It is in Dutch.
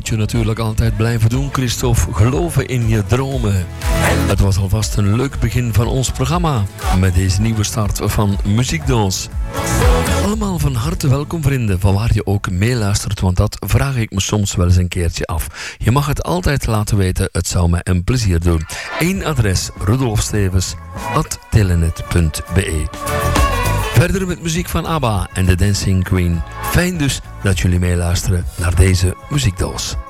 moet je natuurlijk altijd blijven doen, Christophe. Geloven in je dromen. Het was alvast een leuk begin van ons programma. Met deze nieuwe start van Muziekdoos. Allemaal van harte welkom, vrienden, van waar je ook meeluistert, want dat vraag ik me soms wel eens een keertje af. Je mag het altijd laten weten, het zou mij een plezier doen. Eén adres, rudolfstevens@telenet.be. Verder met muziek van ABBA en The Dancing Queen. Fijn dus dat jullie meeluisteren naar deze Muziekdoos.